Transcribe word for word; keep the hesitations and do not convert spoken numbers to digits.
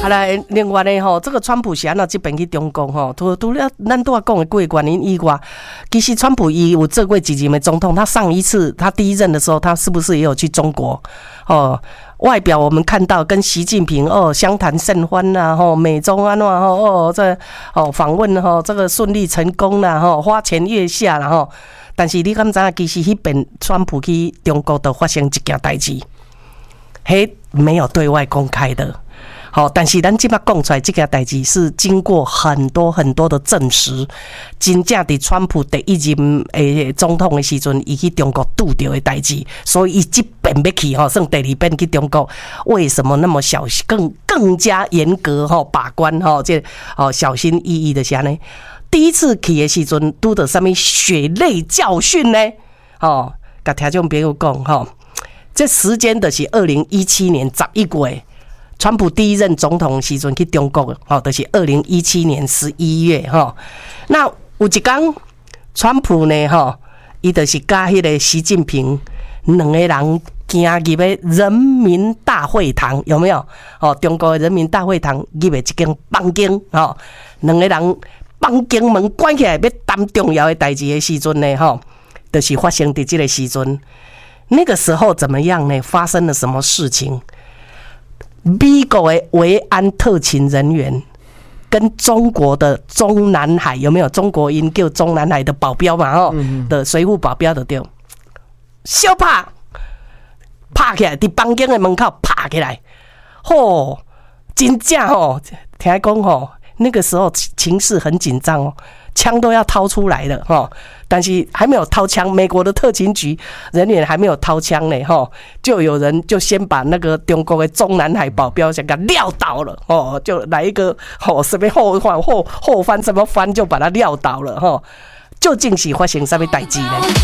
啊来，另外呢吼，这个川普是安怎这边去中国吼，除除了咱拄仔讲的几个原因以外，其实川普伊有做过几任的总统，他上一次他第一任的时候，他是不是也有去中国？哦，外表我们看到跟习近平哦相谈甚欢呐，吼美中安怎吼哦这哦访问吼这个顺利成功啦，吼花前月下啦吼，但是你敢知影其实迄边川普去中国都发生一件代志，迄没有对外公开的。好，但是咱即摆讲出来这件代志是经过很多很多的证实，真正伫川普第一任诶总统的时阵，伊去中国拄到的代志，所以伊即遍要去吼，算第二遍去中国，为什么那么小更更加严格吼把关吼，这哦小心翼翼的啥呢？第一次去的时阵，拄到什么血泪教训呢？哦，甲听众朋友讲吼，这时间就是二零一七年十一月。川普第一任总统时阵去中国，吼，就是二零一七年十一月，吼。那有一天，川普呢，吼，伊就是甲迄个习近平两个人行入的人民大会堂，有没有？哦，中国的人民大会堂入的一间房间，吼，两个人房间门关起来，要谈重要的代志的时阵呢，吼，就是发生伫这个时阵。那个时候怎么样呢？发生了什么事情？美国的维安特勤人员跟中国的中南海有没有？中国因叫中南海的保镖嘛，吼、嗯、的水户保镖的对，小拍拍起来，伫房间的门口拍起来，吼，真正吼，听讲吼，那个时候情势很紧张哦，枪都要掏出来了哈，但是还没有掏枪，美国的特勤局人员还没有掏枪呢哈，就有人就先把那个中国的中南海保镖先给撂倒了哦，就来一个哦什么后翻后后翻什么翻就把他撂倒了哈，究竟是发生什么代志呢？